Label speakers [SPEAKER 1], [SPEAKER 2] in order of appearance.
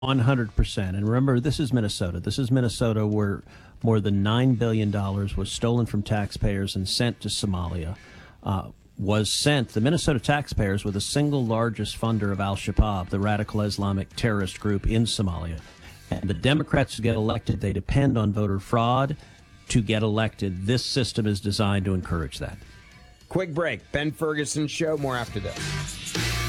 [SPEAKER 1] 100%. And remember, this is Minnesota. This is Minnesota where more than $9 billion was stolen from taxpayers and sent to Somalia. The Minnesota taxpayers were the single largest funder of al-Shabaab, the radical Islamic terrorist group in Somalia. And the Democrats who get elected, they depend on voter fraud to get elected. This system is designed to encourage that.
[SPEAKER 2] Quick break. Ben Ferguson Show. More after this.